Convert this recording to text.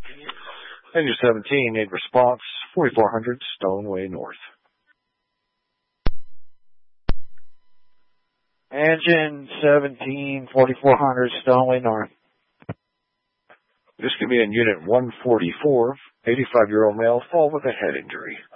Engine 17, need response, 4400 Stoneway North. Engine 17, 4400 Stoneway North. This could be in Unit 144, 85-year-old male, fall with a head injury.